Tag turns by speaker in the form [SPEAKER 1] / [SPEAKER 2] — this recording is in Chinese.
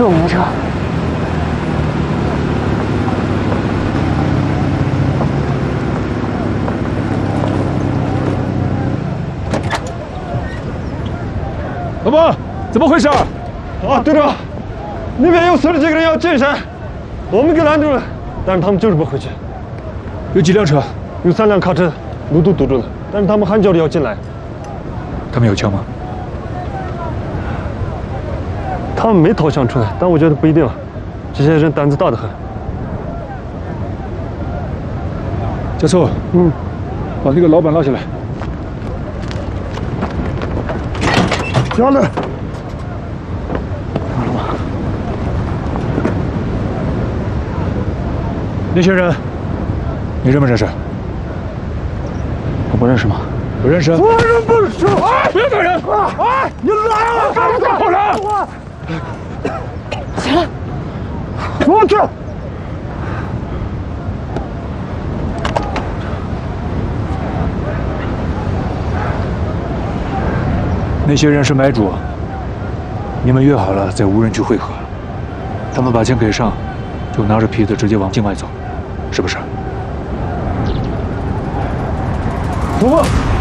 [SPEAKER 1] 是我们的车。
[SPEAKER 2] 老板，怎么回事？
[SPEAKER 3] 队长，那边有40几个人要进山，我们给拦住了，但是他们就是不回去。
[SPEAKER 2] 有几辆车？
[SPEAKER 3] 有3辆卡车，路都堵住了，但是他们还叫着要进来。
[SPEAKER 2] 他们有枪吗？
[SPEAKER 3] 他们没掏枪出来，但我觉得不一定，这些人胆子大得很。
[SPEAKER 2] 小臭，把那个老板拉下来。
[SPEAKER 3] 下来。
[SPEAKER 2] 那些人，你认不认识？
[SPEAKER 1] 我不认识吗？
[SPEAKER 2] 不认识。
[SPEAKER 3] 我认不识。
[SPEAKER 2] 不要打人！
[SPEAKER 3] 你来了！
[SPEAKER 2] 干什么打好人？
[SPEAKER 1] 起来！
[SPEAKER 3] 我去。
[SPEAKER 2] 那些人是买主，你们约好了在无人区会合。他们把钱给上，就拿着皮子直接往境外走，是不是？
[SPEAKER 3] 走吧。